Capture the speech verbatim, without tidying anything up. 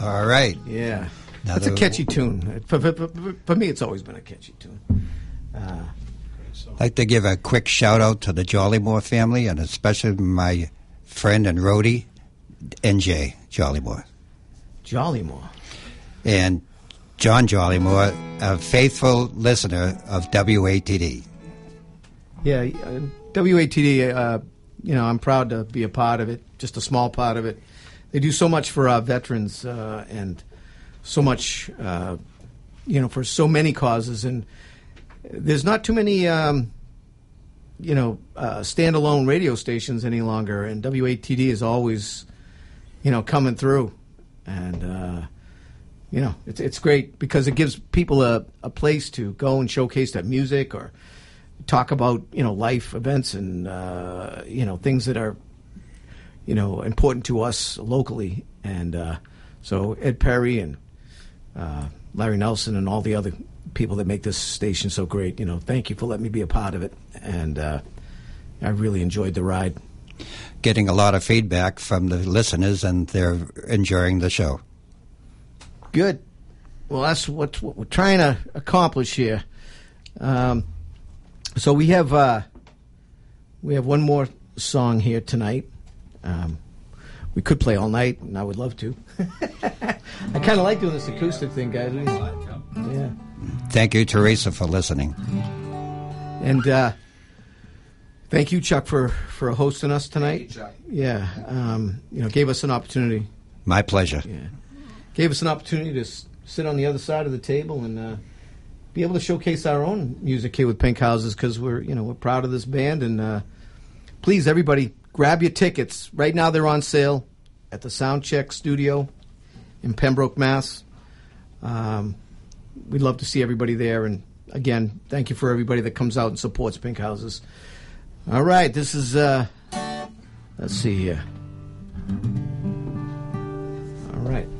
All right. Yeah. Now That's the, a catchy tune. For, for, for, for me, it's always been a catchy tune. Uh, I'd like to give a quick shout-out to the Jollymore family, and especially my friend and roadie, N J Jollymore. Jollymore. And John Jollymore, a faithful listener of W A T D. Yeah, uh, W A T D, uh, you know, I'm proud to be a part of it, just a small part of it. They do so much for our veterans uh, and so much, uh, you know, for so many causes. And there's not too many, um, you know, uh, standalone radio stations any longer. And W A T D is always, you know, coming through. And, uh, you know, it's it's great because it gives people a, a place to go and showcase that music or talk about, you know, life events and, uh, you know, things that are, you know, important to us locally. And uh, so Ed Perry and uh, Larry Nelson and all the other people that make this station so great, you know, thank you for letting me be a part of it. And uh, I really enjoyed the ride. Getting a lot of feedback from the listeners, and they're enjoying the show. Good. Well, that's what, what we're trying to accomplish here. Um, so we have uh, we have one more song here tonight. Um, we could play all night, and I would love to. I kind of like doing this acoustic thing, guys. Yeah. Thank you, Teresa, for listening. And uh, thank you, Chuck, for, for hosting us tonight. Thank you, Chuck. Yeah. Um, you know, gave us an opportunity. My pleasure. Yeah. Gave us an opportunity to s- sit on the other side of the table and uh, be able to showcase our own music here with Pink Houses because we're, you know, we're proud of this band. And uh, please, everybody, grab your tickets. Right now they're on sale at the Soundcheck Studio in Pembroke, Mass. Um, we'd love to see everybody there. And again, thank you for everybody that comes out and supports Pink Houses. All right, this is, uh, let's see here. All right.